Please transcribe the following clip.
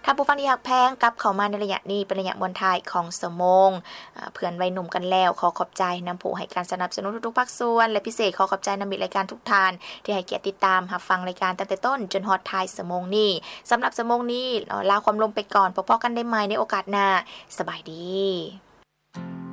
ถ้าผู้ฟังที่ฮักแพงกลับเข้ามาในระยะนี้เป็นระยะมวลท้ายของสมงเพื่อนวัยหนุ่มกันแล้วขอขอบใจนำผู้ให้การสนับสนุนทุกๆภาคส่วนและพิเศษขอขอบใจนำมิตรรายการทุกท่านที่ให้เกียรติติดตามรับฟังรายการตั้งแต่ต้นจนฮอดท้ายสมงนี้สำหรับสมงนี้ลาความลมไปก่อนพบกันได้ใหม่ในโอกาสหน้าสบายดี